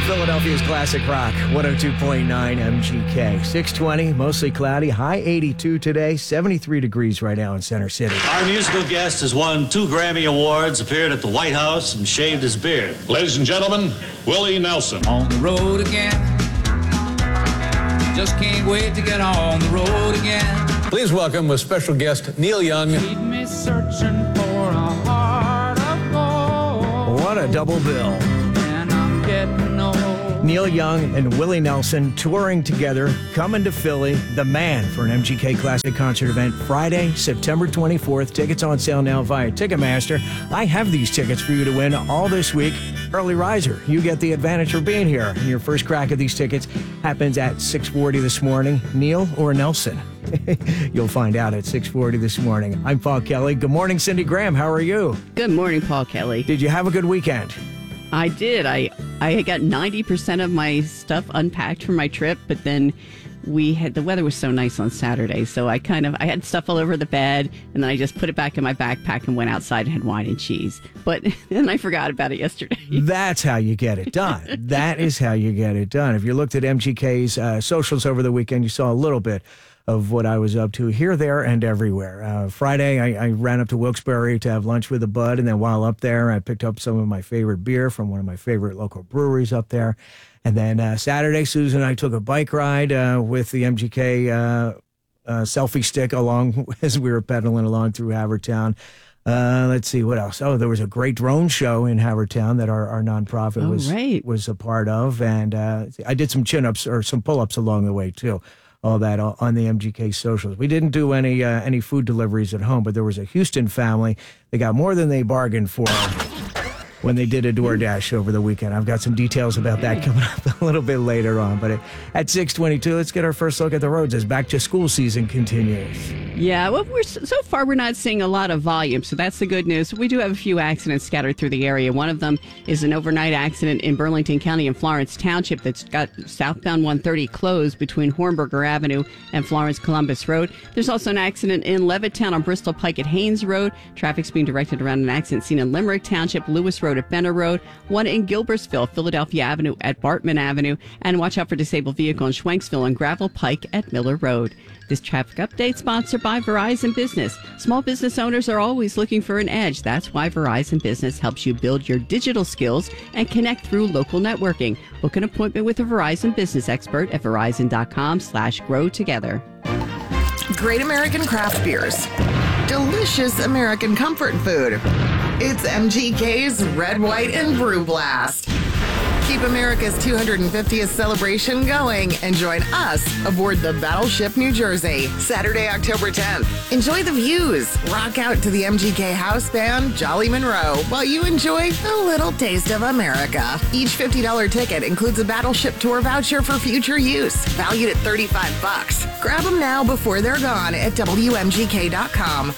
Philadelphia's classic rock, 102.9 MGK. 620, mostly cloudy, high 82 today, 73 degrees right now in Center City. Our musical guest has won 2 Grammy Awards, appeared at the White House, and shaved his beard. Ladies and gentlemen, Willie Nelson. On the road again. Just can't wait to get on the road again. Please welcome with special guest Neil Young. Keep me searching for a heart of gold. What a double bill. And I'm getting old. Neil Young and Willie Nelson touring together, coming to Philly, the man for an MGK Classic concert event Friday, September 24th. Tickets on sale now via Ticketmaster. I have these tickets for you to win all this week. Early riser, you get the advantage for being here. And your first crack at these tickets happens at 6:40 this morning. Neil or Nelson? You'll find out at 6:40 this morning. I'm Paul Kelly. Good morning, Cindy Graham. How are you? Good morning, Paul Kelly. Did you have a good weekend? I did. I got 90% of my stuff unpacked for my trip, but then the weather was so nice on Saturday, so I had stuff all over the bed, and then I just put it back in my backpack and went outside and had wine and cheese. But then I forgot about it yesterday. That's how you get it done. That is how you get it done. If you looked at MGK's socials over the weekend, you saw a little bit of what I was up to here, there, and everywhere. Friday, I ran up to Wilkes-Barre to have lunch with a bud, and then while up there, I picked up some of my favorite beer from one of my favorite local breweries up there. And then Saturday, Susan and I took a bike ride with the MGK selfie stick along as we were pedaling along through Havertown. Let's see, what else? Oh, there was a great drone show in Havertown that our nonprofit was a part of. And I did some chin-ups or some pull-ups along the way, too. All that on the MGK socials. We didn't do any food deliveries at home, but there was a Houston family. They got more than they bargained for when they did a DoorDash over the weekend. I've got some details about that coming up a little bit later on. But at 6:22, let's get our first look at the roads as back to school season continues. Yeah, well, so far we're not seeing a lot of volume, so that's the good news. We do have a few accidents scattered through the area. One of them is an overnight accident in Burlington County and Florence Township that's got southbound 130 closed between Hornberger Avenue and Florence Columbus Road. There's also an accident in Levittown on Bristol Pike at Haynes Road. Traffic's being directed around an accident seen in Limerick Township, Lewis Road at Benner Road, one in Gilbertsville, Philadelphia Avenue at Bartman Avenue, and watch out for disabled vehicle in Schwenksville and Gravel Pike at Miller Road. This traffic update sponsored by Verizon Business. Small business owners are always looking for an edge. That's why Verizon Business helps you build your digital skills and connect through local networking. Book an appointment with a Verizon Business expert at verizon.com/grow together. Great American craft beers. Delicious American comfort food. It's MGK's Red, White, and Brew Blast. Keep America's 250th celebration going and join us aboard the Battleship New Jersey, Saturday, October 10th. Enjoy the views. Rock out to the MGK house band, Jolly Monroe, while you enjoy a little taste of America. Each $50 ticket includes a Battleship tour voucher for future use, valued at $35. Grab them now before they're gone at WMGK.com.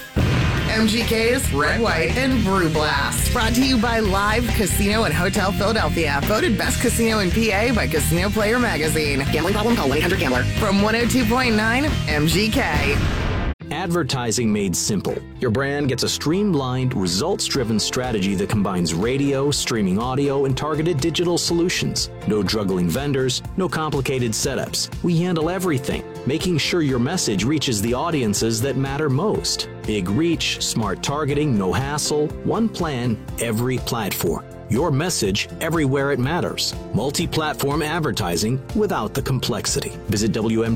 MGK's Red, White, and Brew Blast. Brought to you by Live Casino and Hotel Philadelphia. Voted best casino in PA by Casino Player Magazine. Gambling problem? Call 1-800-GAMBLER. From 102.9 MGK. Advertising made simple. Your brand gets a streamlined, results-driven strategy that combines radio, streaming audio, and targeted digital solutions. No juggling vendors, no complicated setups. We handle everything, making sure your message reaches the audiences that matter most. Big reach, smart targeting, no hassle, one plan, every platform. Your message everywhere it matters. Multi-platform advertising without the complexity. Visit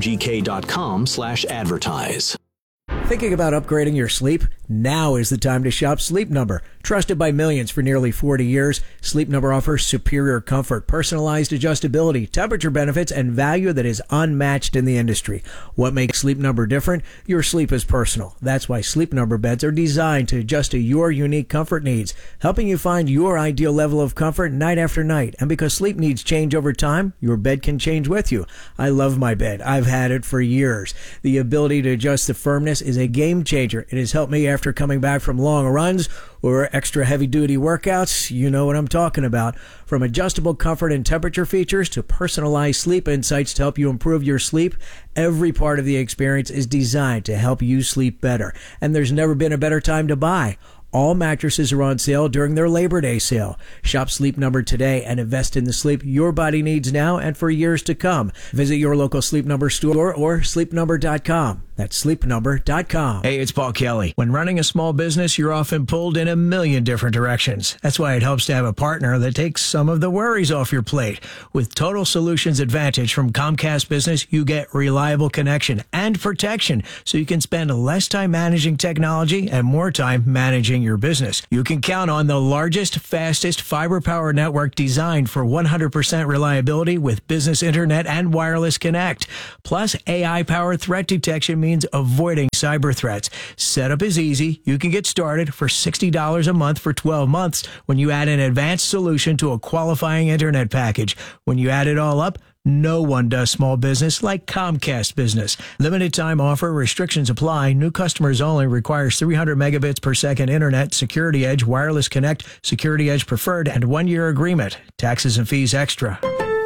WMGK.com/advertise. Thinking about upgrading your sleep? Now is the time to shop Sleep Number. Trusted by millions for nearly 40 years, Sleep Number offers superior comfort, personalized adjustability, temperature benefits, and value that is unmatched in the industry. What makes Sleep Number different? Your sleep is personal. That's why Sleep Number beds are designed to adjust to your unique comfort needs, helping you find your ideal level of comfort night after night. And because sleep needs change over time, your bed can change with you. I love my bed. I've had it for years. The ability to adjust the firmness is a game changer. It has helped me after coming back from long runs or extra heavy-duty workouts. You know what I'm talking about. From adjustable comfort and temperature features to personalized sleep insights to help you improve your sleep, every part of the experience is designed to help you sleep better. And there's never been a better time to buy. All mattresses are on sale during their Labor Day sale. Shop Sleep Number today and invest in the sleep your body needs now and for years to come. Visit your local Sleep Number store or sleepnumber.com. That's sleepnumber.com. Hey, it's Paul Kelly. When running a small business, you're often pulled in a million different directions. That's why it helps to have a partner that takes some of the worries off your plate. With Total Solutions Advantage from Comcast Business, you get reliable connection and protection so you can spend less time managing technology and more time managing your business. You can count on the largest, fastest fiber power network designed for 100% reliability with business internet and wireless connect. Plus, AI-powered threat detection means avoiding cyber threats. Setup is easy. You can get started for $60 a month for 12 months when you add an advanced solution to a qualifying internet package. When you add it all up, no one does small business like Comcast Business. Limited time offer. Restrictions apply. New customers only. Requires 300 megabits per second internet, Security Edge, Wireless Connect, Security Edge Preferred, and 1-year agreement. Taxes and fees extra.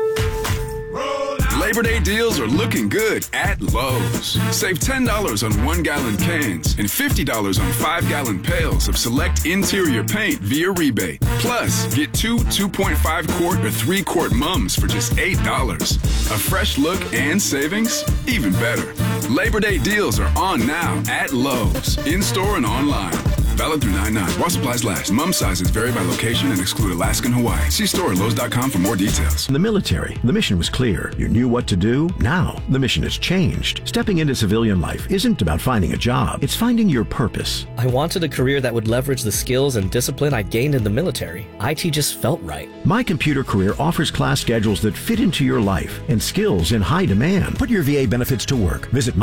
Labor Day deals are looking good at Lowe's. Save $10 on 1-gallon cans and $50 on 5-gallon pails of select interior paint via rebate. Plus, get 2 2.5-quart or 3-quart mums for just $8. A fresh look and savings? Even better. Labor Day deals are on now at Lowe's, in-store and online. Valid through 9/9. While supplies last. Mum sizes vary by location and exclude Alaska and Hawaii. See store at Lowe's.com for more details. In the military, the mission was clear. You knew what to do. Now, the mission has changed. Stepping into civilian life isn't about finding a job. It's finding your purpose. I wanted a career that would leverage the skills and discipline I gained in the military. IT just felt right. My Computer Career offers class schedules that fit into your life and skills in high demand. Put your VA benefits to work. Visit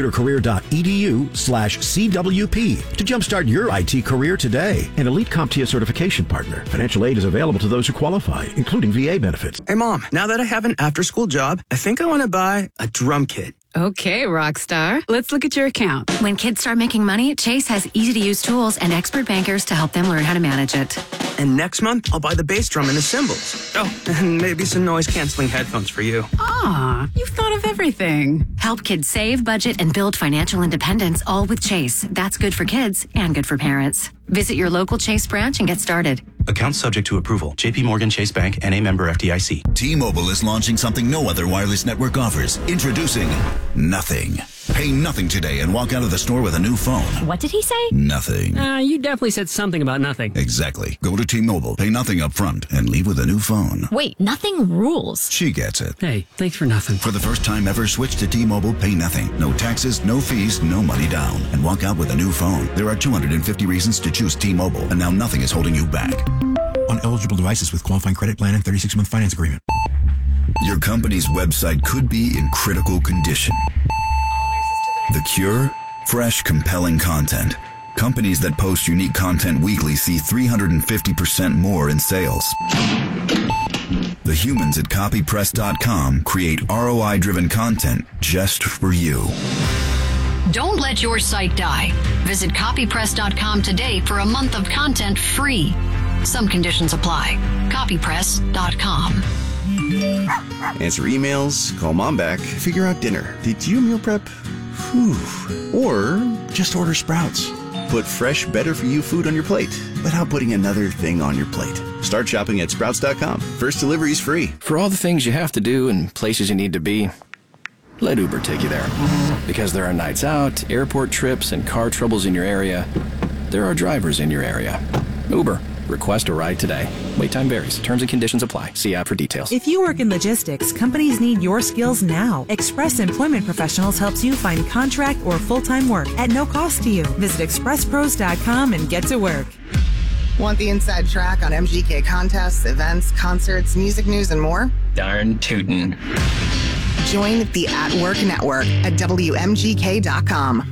mycomputercareer.edu/CWP to jumpstart your IT career today. An elite CompTIA certification partner. Financial aid is available to those who qualify, including VA benefits. Hey, Mom, now that I have an after-school job, I think I want to buy a drum kit. Okay, Rockstar. Let's look at your account. When kids start making money, Chase has easy-to-use tools and expert bankers to help them learn how to manage it. And next month, I'll buy the bass drum and the cymbals. Oh, and maybe some noise-canceling headphones for you. Ah, you've thought of everything. Help kids save, budget, and build financial independence, all with Chase. That's good for kids and good for parents. Visit your local Chase branch and get started. Account subject to approval. JP Morgan Chase Bank, N.A. member FDIC. T-Mobile is launching something no other wireless network offers. Introducing Nothing. Pay nothing today and walk out of the store with a new phone. What did he say? Nothing. You definitely said something about nothing. Exactly. Go to T-Mobile, pay nothing up front, and leave with a new phone. Wait, nothing rules. She gets it. Hey, thanks for nothing. For the first time ever, switch to T-Mobile, pay nothing. No taxes, no fees, no money down. And walk out with a new phone. There are 250 reasons to choose T-Mobile, and now nothing is holding you back. On eligible devices with qualifying credit plan and 36-month finance agreement. Your company's website could be in critical condition. The cure? Fresh, compelling content. Companies that post unique content weekly see 350% more in sales. The humans at copypress.com create ROI-driven content just for you. Don't let your site die. Visit copypress.com today for a month of content free. Some conditions apply. Copypress.com. Answer emails, call mom back, figure out dinner. Did you meal prep? Whew. Or just order Sprouts. Put fresh, better-for-you food on your plate without putting another thing on your plate. Start shopping at Sprouts.com. First delivery is free. For all the things you have to do and places you need to be, let Uber take you there. Because there are nights out, airport trips, and car troubles in your area, there are drivers in your area. Uber. Request a ride today. Wait time varies. Terms and conditions apply. See app for details. If you work in logistics, companies need your skills now. Express Employment Professionals helps you find contract or full-time work at no cost to you. Visit expresspros.com and get to work. Want the inside track on MGK contests, events, concerts, music news, and more? Darn tootin'. Join the At Work Network at WMGK.com.